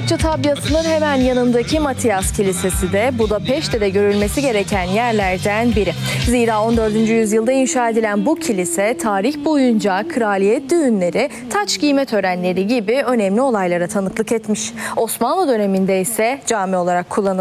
Balıkçı Tabyası'nın hemen yanındaki Matias Kilisesi de Budapeşte'de görülmesi gereken yerlerden biri. Zira 14. yüzyılda inşa edilen bu kilise tarih boyunca kraliyet düğünleri, taç giyme törenleri gibi önemli olaylara tanıklık etmiş. Osmanlı döneminde ise cami olarak kullanılmış.